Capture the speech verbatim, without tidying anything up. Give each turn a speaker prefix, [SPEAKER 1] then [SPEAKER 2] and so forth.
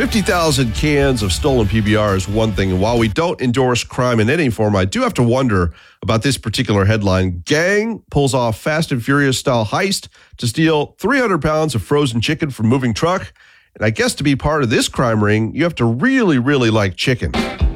[SPEAKER 1] fifty thousand cans of stolen P B R is one thing. And while we don't endorse crime in any form, I do have to wonder about this particular headline. Gang pulls off Fast and Furious style heist to steal three hundred pounds of frozen chicken from moving truck. And I guess to be part of this crime ring, you have to really, really like chicken.